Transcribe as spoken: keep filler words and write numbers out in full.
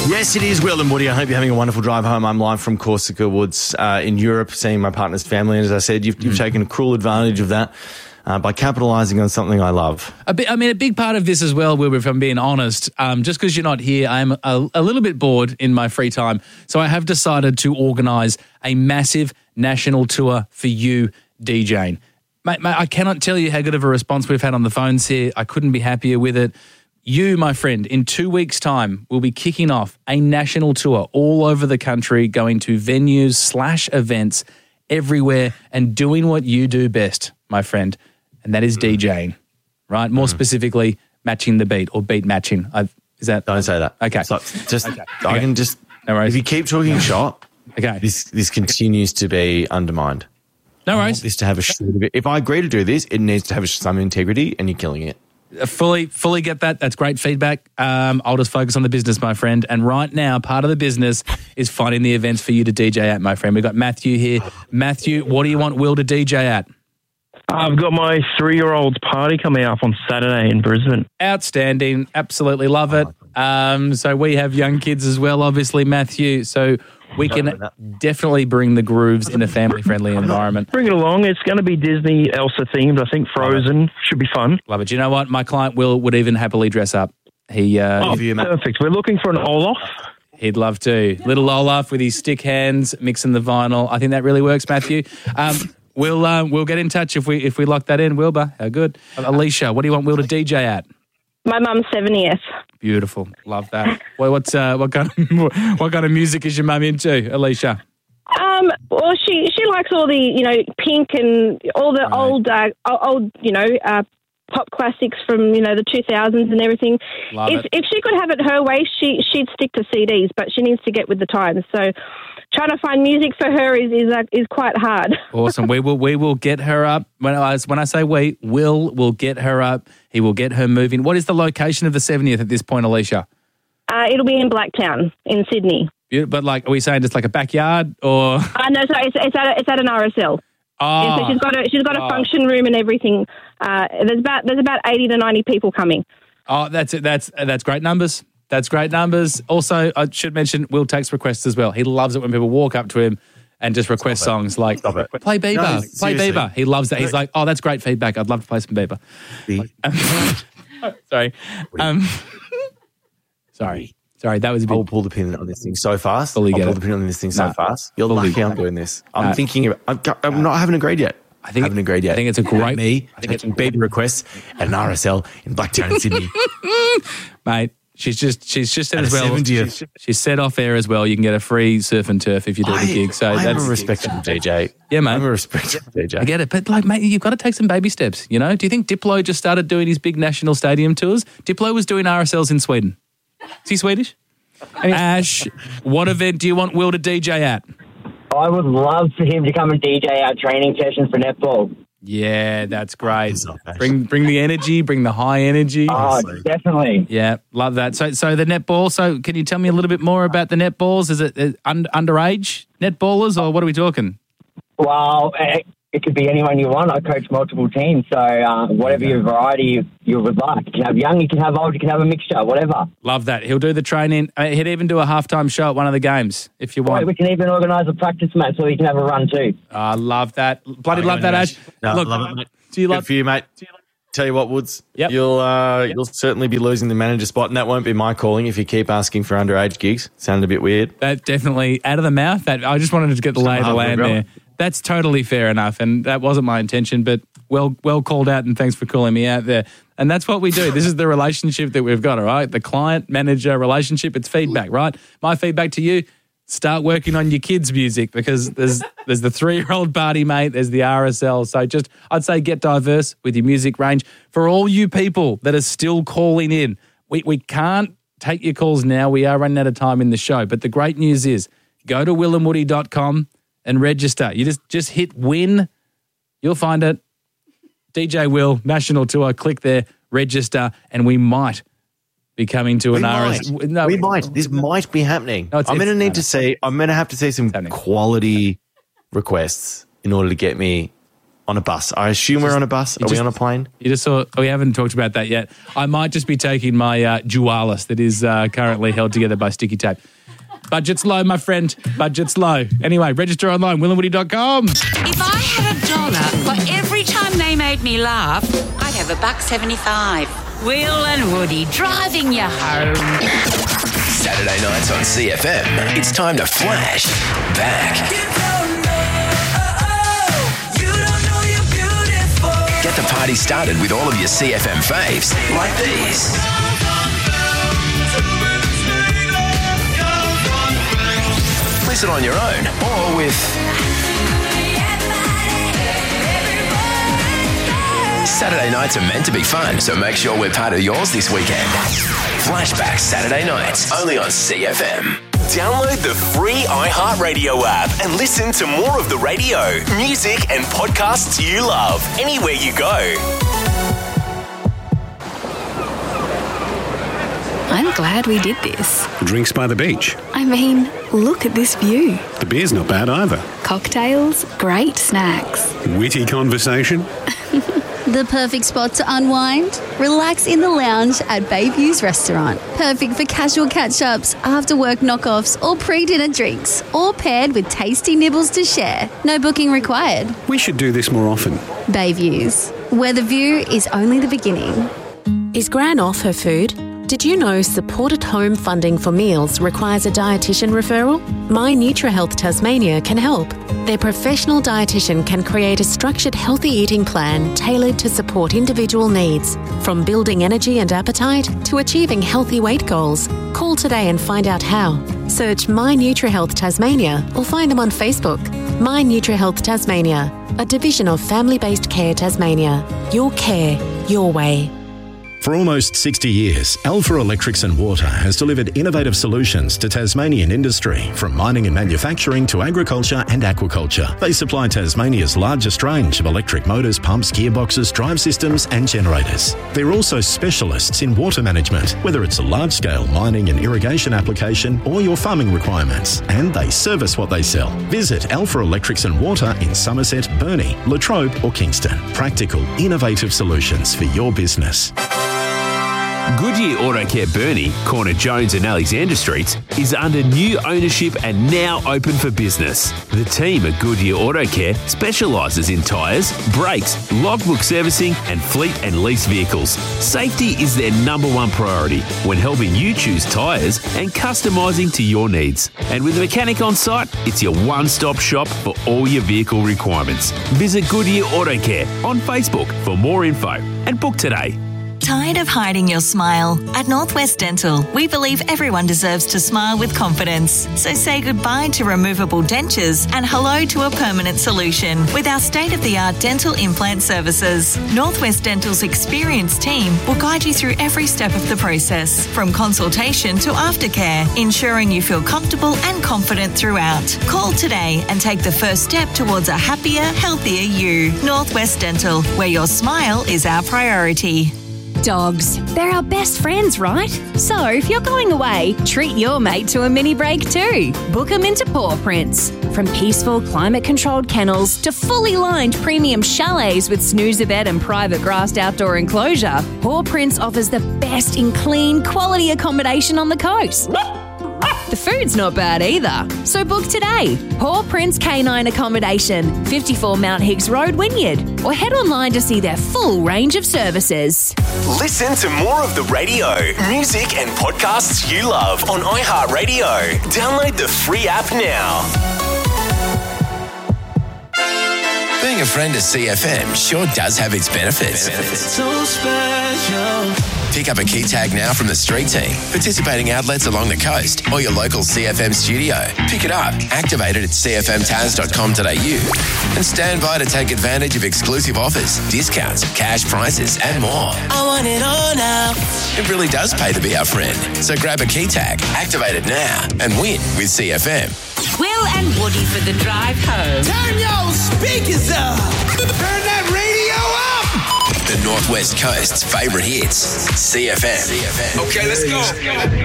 Yes, it is Will and Woody. I hope you're having a wonderful drive home. I'm live from Corsica Woods uh, in Europe, seeing my partner's family. And as I said, you've, you've mm. taken cruel advantage of that uh, by capitalising on something I love. A bit, I mean, a big part of this as well, Wilbur, if I'm being honest, um, just because you're not here, I'm a, a little bit bored in my free time. So I have decided to organise a massive national tour for you DJing. Mate, mate, I cannot tell you how good of a response we've had on the phones here. I couldn't be happier with it. You, my friend, in two weeks' time, will be kicking off a national tour all over the country, going to venues slash events everywhere and doing what you do best, my friend, and that is mm. DJing, right? More mm. specifically, matching the beat or beat matching. I've, is that? Don't say that. Okay. So just, okay. I okay. can just, no worries. If you keep talking shop, okay. this this continues to be undermined. No worries. I want this to have a shoot of it. If I agree to do this, it needs to have some integrity, and you're killing it. Fully, fully get that. That's great feedback. Um, I'll just focus on the business, my friend. And right now, part of the business is finding the events for you to D J at, my friend. We've got Matthew here. Matthew, what do you want Will to D J at? I've got my three-year-old's party coming up on Saturday in Brisbane. Outstanding. Absolutely love it. Um, so we have young kids as well, obviously, Matthew. So we can definitely bring the grooves in a family-friendly environment. Bring it along. It's going to be Disney Elsa-themed. I think Frozen should be fun. Love it. Do you know what? My client Will would even happily dress up. He uh, oh, perfect. We're looking for an Olaf. He'd love to. Little Olaf with his stick hands, mixing the vinyl. I think that really works, Matthew. Um, we'll uh, we'll get in touch if we if we lock that in. Wilbur, how good. Alicia, what do you want Will to D J at? My mum's seventieth. Beautiful. Love that. Well, what's uh, what kind of what kind of music is your mum into, Alicia? Um, well, she she likes all the you know Pink and all the right. old uh, old you know uh, pop classics from you know the two thousands and everything. Love if it. if she could have it her way, she she'd stick to C Ds, but she needs to get with the times. So trying to find music for her is is uh, is quite hard. Awesome. We will we will get her up. When I when I say we, Will will get her up. He will get her moving. What is the location of the seventieth at this point, Alicia? Uh, it'll be in Blacktown in Sydney. But like, are we saying just like a backyard or? Uh, no, sorry, it's, it's at a, it's at an R S L. Oh, yeah, so she's got a she's got a oh. function room and everything. Uh, there's about there's about eighty to ninety people coming. Oh, that's it. That's that's great numbers. That's great numbers. Also, I should mention Will takes requests as well. He loves it when people walk up to him and just request Stop songs like play Bieber, no, play Bieber. He loves that. He's like, oh, that's great feedback. I'd love to play some Bieber. Um, sorry. Um, sorry. Sorry, that was a bit... I'll pull the pin on this thing so fast. Fully I'll get pull it. the pin on this thing so no, fast. You're fully lucky I'm doing this. I'm no. thinking... Of, I'm, I'm not... I haven't agreed yet. I think I haven't agreed yet. I think it's a great... Me, I think it's Bieber requests at an R S L in Blacktown in Sydney. Mate, she's just she's just said At as well... seventieth. She's, she's said off air as well, you can get a free surf and turf if you do I, the gig. So I'm that's a respectable D J. Yeah, mate. I'm a respectable D J. I get it. But, like, mate, you've got to take some baby steps, you know? Do you think Diplo just started doing his big national stadium tours? Diplo was doing R S Ls in Sweden. Is he Swedish? Ash, what event do you want Will to D J at? I would love for him to come and D J our training sessions for netball. Yeah, that's great. Bring bring the energy, bring the high energy. Oh, definitely. Yeah, love that. So so the netball, so can you tell me a little bit more about the netballs? Is it uh, under, underage netballers or what are we talking? Well, it, it could be anyone you want. I coach multiple teams, so uh, whatever your variety you, you would like. You can have young, you can have old, you can have a mixture, whatever. Love that. He'll do the training. Uh, he'd even do a halftime show at one of the games if you want. Right, we can even organise a practice match so you can have a run too. I uh, love that. Bloody love that, Ash. No, Look, love it, mate. Do you Good love for you, mate. Tell you what, Woods, Yep. you'll uh, Yep. you'll certainly be losing the manager spot, and that won't be my calling if you keep asking for underage gigs. Sounded a bit weird. That definitely out of the mouth. That I just wanted to get the lay of the land there. That's totally fair enough, and that wasn't my intention, but well well called out, and thanks for calling me out there. And that's what we do. This is the relationship that we've got, all right? The client-manager relationship, it's feedback, right? My feedback to you, start working on your kids' music because there's there's the three-year-old party, mate, there's the R S L. So just, I'd say get diverse with your music range. For all you people that are still calling in, we, we can't take your calls now. We are running out of time in the show. But the great news is go to will and woody dot com and register. You just just hit win. You'll find it. D J Will, National Tour. Click there, register, and we might be coming to We an might. R S. No, we might. This might be happening. No, it's- I'm going to it's- need no, to no. see. I'm going to have to see some happening. quality requests in order to get me on a bus. I assume we're on a bus. Are just, we on a plane? You just saw, oh, we haven't talked about that yet. I might just be taking my uh, Dualis that is uh, currently held together by sticky tape. Budget's low, my friend. Budget's low. Anyway, register online, will and woody dot com. If I had a dollar for every time they made me laugh, I'd have a buck seventy-five. Will and Woody driving you home. Saturday nights on C F M. It's time to flash back. Get the party started with all of your C F M faves, like these. Listen on your own or with Saturday nights are meant to be fun, so make sure we're part of yours this weekend. Flashback Saturday nights, only on C F M. Download the free iHeartRadio app and listen to more of the radio, music and podcasts you love anywhere you go. I'm glad we did this. Drinks by the beach. I mean, look at this view. The beer's not bad either. Cocktails, great snacks. Witty conversation. The perfect spot to unwind? Relax in the lounge at Bayview's restaurant. Perfect for casual catch-ups, after-work knockoffs, or pre-dinner drinks, all paired with tasty nibbles to share. No booking required. We should do this more often. Bayview's, where the view is only the beginning. Is Gran off her food? Did you know supported home funding for meals requires a dietitian referral? My NutriHealth Tasmania can help. Their professional dietitian can create a structured healthy eating plan tailored to support individual needs, from building energy and appetite to achieving healthy weight goals. Call today and find out how. Search My NutriHealth Tasmania or find them on Facebook. My NutriHealth Tasmania, a division of Family-Based Care Tasmania. Your care, your way. For almost sixty years, Alpha Electrics and Water has delivered innovative solutions to Tasmanian industry, from mining and manufacturing to agriculture and aquaculture. They supply Tasmania's largest range of electric motors, pumps, gearboxes, drive systems and generators. They're also specialists in water management, whether it's a large-scale mining and irrigation application or your farming requirements. And they service what they sell. Visit Alpha Electrics and Water in Somerset, Burnie, Latrobe or Kingston. Practical, innovative solutions for your business. Goodyear Auto Care Burnie, corner Jones and Alexander Streets, is under new ownership and now open for business. The team at Goodyear Auto Care specialises in tyres, brakes, logbook servicing and fleet and lease vehicles. Safety is their number one priority when helping you choose tyres and customising to your needs. And with a mechanic on site, it's your one-stop shop for all your vehicle requirements. Visit Goodyear Auto Care on Facebook for more info and book today. Tired of hiding your smile? At Northwest Dental, we believe everyone deserves to smile with confidence. So say goodbye to removable dentures and hello to a permanent solution with our state-of-the-art dental implant services. Northwest Dental's experienced team will guide you through every step of the process, from consultation to aftercare, ensuring you feel comfortable and confident throughout. Call today and take the first step towards a happier, healthier you. Northwest Dental, where your smile is our priority. Dogs. They're our best friends, right? So if you're going away, treat your mate to a mini break too. Book them into Paw Prints. From peaceful, climate-controlled kennels to fully lined premium chalets with snoozer bed and private grassed outdoor enclosure, Paw Prints offers the best in clean, quality accommodation on the coast. The food's not bad either. So book today. Paw Prints Canine Accommodation, fifty-four Mount Higgs Road, Wynyard. Or head online to see their full range of services. Listen to more of the radio, music and podcasts you love on iHeartRadio. Download the free app now. Being a friend of C F M sure does have its benefits. benefits. So special. Pick up a key tag now from the street team, participating outlets along the coast, or your local C F M studio. Pick it up, activate it at c f m taz dot com dot a u, and stand by to take advantage of exclusive offers, discounts, cash prizes, and more. I want it all now. It really does pay to be our friend. So grab a key tag, activate it now, and win with C F M. Will and Woody for the drive home. Turn your speakers up. Turn that radio up. The Northwest Coast's favourite hits. C F M. C F M. Okay, let's go.